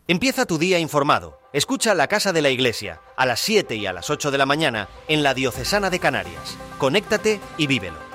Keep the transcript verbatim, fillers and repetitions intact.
Empieza tu día informado. Escucha La Casa de la Iglesia, a las siete y a las ocho de la mañana, en la Diocesana de Canarias. Conéctate y vívelo.